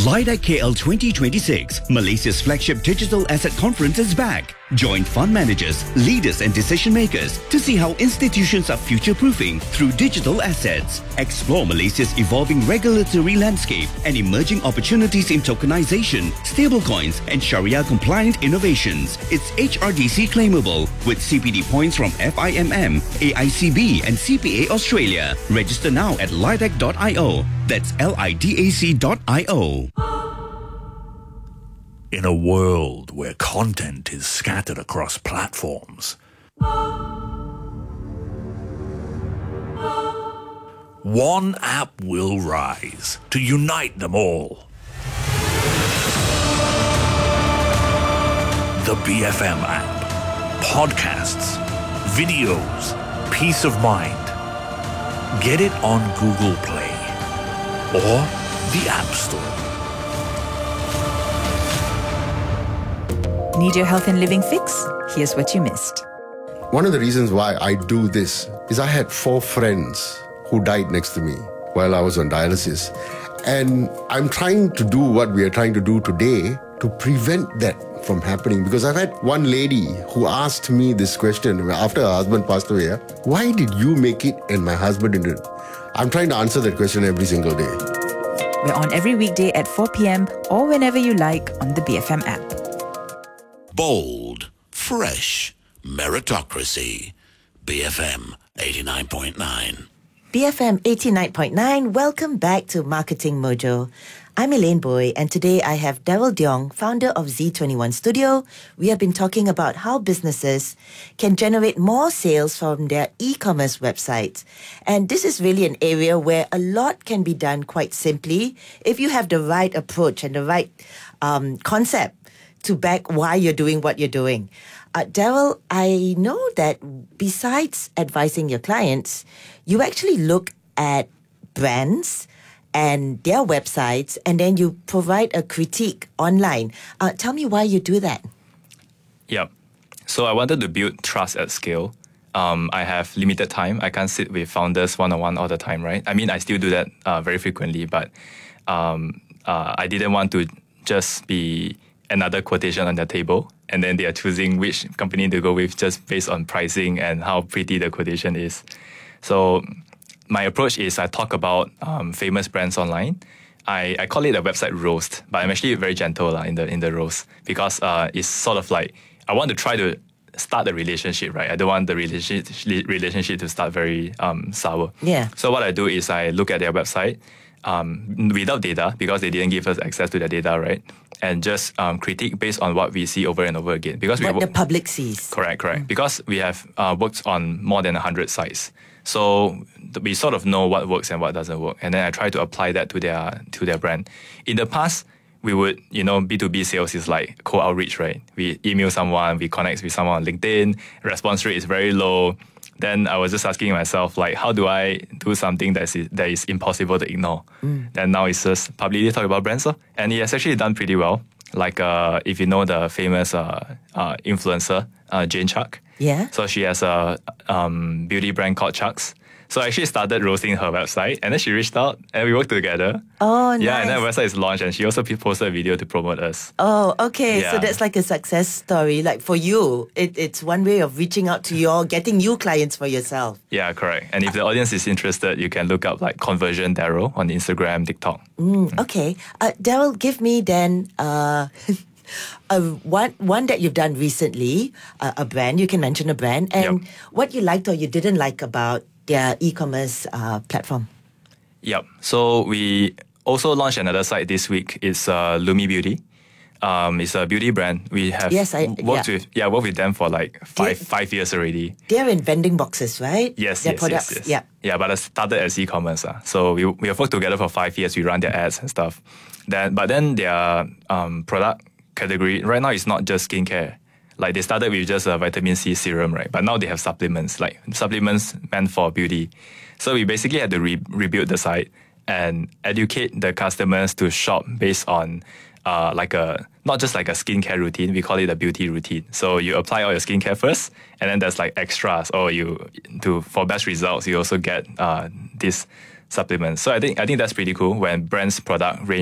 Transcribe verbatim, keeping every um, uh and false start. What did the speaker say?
LIDAC K L twenty twenty-six, Malaysia's flagship digital asset conference is back. Join fund managers, leaders and decision makers to see how institutions are future-proofing through digital assets. Explore Malaysia's evolving regulatory landscape and emerging opportunities in tokenization, stablecoins and Sharia-compliant innovations. It's H R D C claimable with C P D points from F I M M, A I C B and C P A Australia. Register now at lidac dot i o. That's L I D A C dot I O. In a world where content is scattered across platforms, one app will rise to unite them all. The B F M app. Podcasts, videos, peace of mind. Get it on Google Play or the App Store. Need your health and living fix? Here's what you missed. One of the reasons why I do this is I had four friends who died next to me while I was on dialysis. And I'm trying to do what we are trying to do today to prevent that from happening. Because I've had one lady who asked me this question after her husband passed away. Why did you make it and my husband didn't? I'm trying to answer that question every single day. We're on every weekday at four p.m. or whenever you like on the B F M app. Bold, fresh, meritocracy. B F M eighty-nine point nine. B F M eighty-nine point nine, welcome back to Marketing Mojo. I'm Elaine Boy, and today I have Daryl Deong, founder of Z twenty-one Studio. We have been talking about how businesses can generate more sales from their e-commerce websites. And this is really an area where a lot can be done quite simply if you have the right approach and the right um, concept to back why you're doing what you're doing. Uh, Daryl, I know that besides advising your clients, you actually look at brands and their websites, and then you provide a critique online. Uh, tell me why you do that. Yeah. So I wanted to build trust at scale. Um, I have limited time. I can't sit with founders one-on-one all the time, right? I mean, I still do that uh, very frequently, but um, uh, I didn't want to just be another quotation on the table, and then they are choosing which company to go with just based on pricing and how pretty the quotation is. So my approach is I talk about um, famous brands online. I, I call it a website roast, but I'm actually very gentle uh, in the in the roast because uh, it's sort of like I want to try to start the relationship, right? I don't want the relationship relationship to start very um, sour. Yeah. So what I do is I look at their website um, without data because they didn't give us access to their data, right? And just um, critique based on what we see over and over again. Because what we the public sees. Correct, correct. Mm. Because we have uh, worked on more than one hundred sites. So we sort of know what works and what doesn't work. And then I try to apply that to their to their brand. In the past, we would, you know, B two B sales is like cold outreach, right? We email someone, we connect with someone on LinkedIn, response rate is very low. Then I was just asking myself, like, how do I do something that is, that is impossible to ignore? Mm. Then now it's just publicly talk about brands. And he has actually done pretty well. Like, uh, if you know the famous uh, uh, influencer, uh, Jane Chuck. Yeah. So she has a um, beauty brand called Chucks. So I actually started roasting her website, and then she reached out, and we worked together. Oh, nice. Yeah, and then the website is launched, and she also posted a video to promote us. Oh, okay. Yeah. So that's like a success story. Like for you, it, it's one way of reaching out to your, getting new clients for yourself. Yeah, correct. And if the audience is interested, you can look up like Conversion Daryl on Instagram, TikTok. Mm, mm. Okay. Uh, Daryl, give me then... Uh, Uh, one one that you've done recently, uh, a brand, you can mention a brand, and yep. what you liked or you didn't like about their e-commerce uh, platform. Yep. So we also launched another site this week. It's uh, Lumi Beauty. Um, it's a beauty brand. We have yes, I, worked yeah. with yeah worked with them for like five they're, five years already. They're in vending boxes, right? Yes, their yes, products. yes, yes. Yeah, yeah. But I started as e-commerce. Uh. So we we have worked together for five years. We run their ads and stuff. Then, but then their um, product category right now is not just skincare. Like they started with just a vitamin C serum, right? But now they have supplements, like supplements meant for beauty. So we basically had to re- rebuild the site and educate the customers to shop based on uh, like a, not just like a skincare routine, we call it a beauty routine. So you apply all your skincare first, and then there's like extras, or you, to for best results, you also get uh, this supplements. So I think I think that's pretty cool when brands' product range